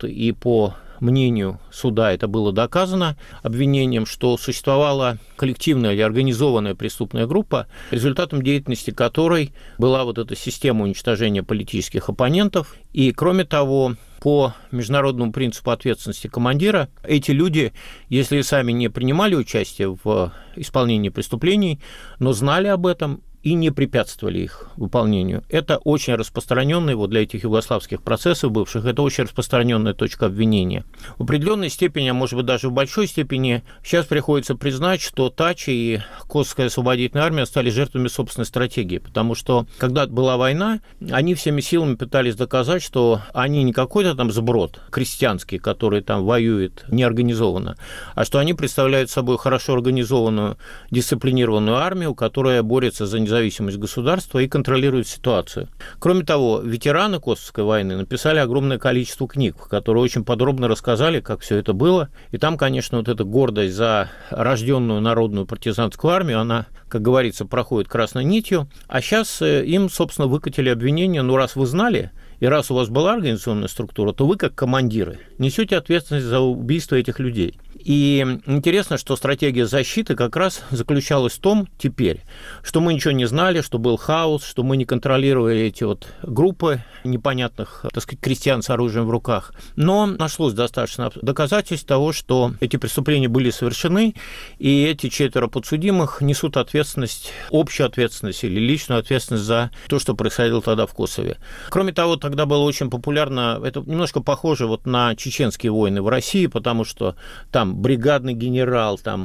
суд, и по мнению суда это было доказано обвинением, что существовала коллективная или организованная преступная группа, результатом деятельности которой была вот эта система уничтожения политических оппонентов. И, кроме того, по международному принципу ответственности командира, эти люди, если и сами не принимали участие в исполнении преступлений, но знали об этом и не препятствовали их выполнению. Это очень распространенный, вот для этих югославских процессов бывших, это очень распространенная точка обвинения. В определенной степени, а может быть даже в большой степени, сейчас приходится признать, что Тачи и Косовская освободительная армия стали жертвами собственной стратегии, потому что, когда была война, они всеми силами пытались доказать, что они не какой-то там сброд крестьянский, который там воюет неорганизованно, а что они представляют собой хорошо организованную, дисциплинированную армию, которая борется за независимость государства и контролирует ситуацию. Кроме того, ветераны Косовской войны написали огромное количество книг, которые очень подробно рассказали, как все это было. И там, конечно, вот эта гордость за рожденную народную партизанскую армию, она, как говорится, проходит красной нитью. А сейчас им, собственно, выкатили обвинение: ну, раз вы знали, и раз у вас была организационная структура, то вы, как командиры, несете ответственность за убийство этих людей. И интересно, что стратегия защиты как раз заключалась в том теперь, что мы ничего не знали, что был хаос, что мы не контролировали эти вот группы непонятных, так сказать, крестьян с оружием в руках. Но нашлось достаточно доказательств того, что эти преступления были совершены, и эти 4 подсудимых несут ответственность, общую ответственность или личную ответственность за то, что происходило тогда в Косове. Кроме того, тогда было очень популярно, это немножко похоже вот на чеченские войны в России, потому что там бригадный генерал, там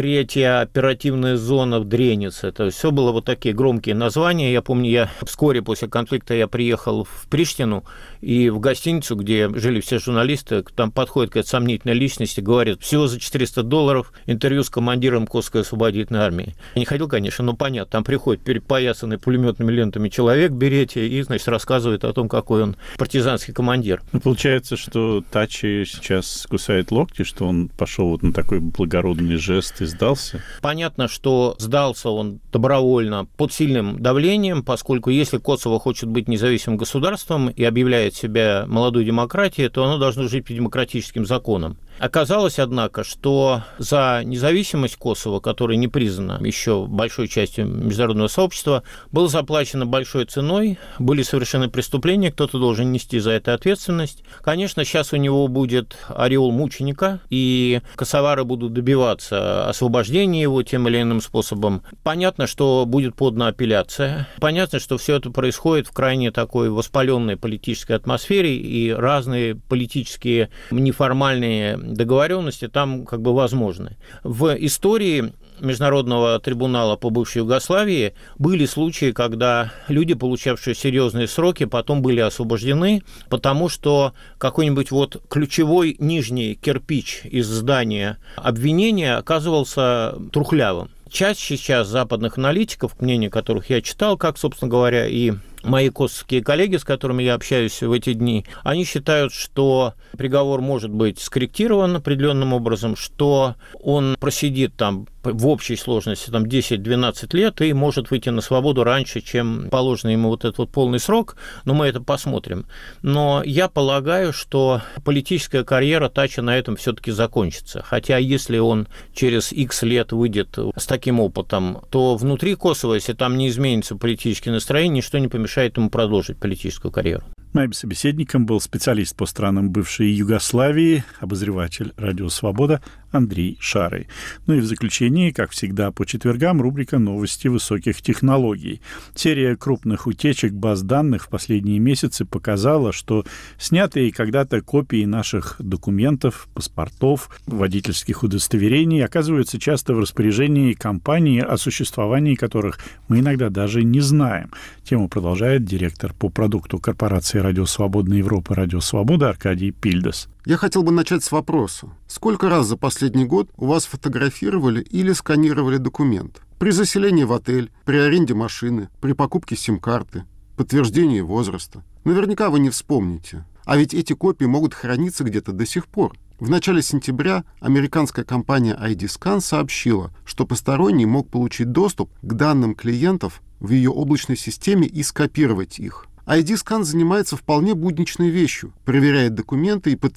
3-я оперативная зона в Дренице. Это все было вот такие громкие названия. Я помню, я вскоре после конфликта я приехал в Приштину, и в гостиницу, где жили все журналисты, там подходит какая-то сомнительная личность и говорит: всего за $400 интервью с командиром Косовской освободительной армии. Я не ходил, конечно, но понятно. Там приходит перепоясанный пулеметными лентами человек в берете и, значит, рассказывает о том, какой он партизанский командир. Ну, получается, что Тачи сейчас кусает локти, что он пошел вот на такой благородный жест и сдался? Понятно, что сдался он добровольно под сильным давлением, поскольку если Косово хочет быть независимым государством и объявляет себя молодой демократией, то оно должно жить по демократическим законам. Оказалось, однако, что за независимость Косово, которая не признана еще большой частью международного сообщества, было заплачено большой ценой, были совершены преступления, кто-то должен нести за это ответственность. Конечно, сейчас у него будет ореол мученика, и косовары будут добиваться освобождения его тем или иным способом. Понятно, что будет подана апелляция. Понятно, что все это происходит в крайне такой воспаленной политической атмосфере, и разные политические неформальные договоренности там как бы возможны. В истории Международного трибунала по бывшей Югославии были случаи, когда люди, получавшие серьезные сроки, потом были освобождены, потому что какой-нибудь вот ключевой нижний кирпич из здания обвинения оказывался трухлявым. Часть сейчас западных аналитиков, мнение которых я читал, как, собственно говоря, и мои косовские коллеги, с которыми я общаюсь в эти дни, они считают, что приговор может быть скорректирован определенным образом, что он просидит там в общей сложности там 10-12 лет и может выйти на свободу раньше, чем положено ему вот этот вот полный срок, но мы это посмотрим. Но я полагаю, что политическая карьера Тачи на этом все-таки закончится. Хотя если он через X лет выйдет с таким опытом, то внутри Косово, если там не изменится политическое настроение, ничто не помешает ему продолжить политическую карьеру. Моим собеседником был специалист по странам бывшей Югославии, обозреватель «Радио Свобода» Андрей Шарый. Ну и в заключении, как всегда, по четвергам рубрика «Новости высоких технологий». Серия крупных утечек баз данных в последние месяцы показала, что снятые когда-то копии наших документов, паспортов, водительских удостоверений оказываются часто в распоряжении компаний, о существовании которых мы иногда даже не знаем. Тему продолжает директор по продукту корпорации «Радио Свободная Европа» «Радио Свобода» Аркадий Пильдас. Я хотел бы начать с вопроса. Сколько раз за последний год у вас фотографировали или сканировали документ? При заселении в отель, при аренде машины, при покупке сим-карты, подтверждении возраста. Наверняка вы не вспомните. А ведь эти копии могут храниться где-то до сих пор. В начале сентября американская компания ID-Scan сообщила, что посторонний мог получить доступ к данным клиентов в ее облачной системе и скопировать их. ID-Scan занимается вполне будничной вещью, проверяет документы и подтверждает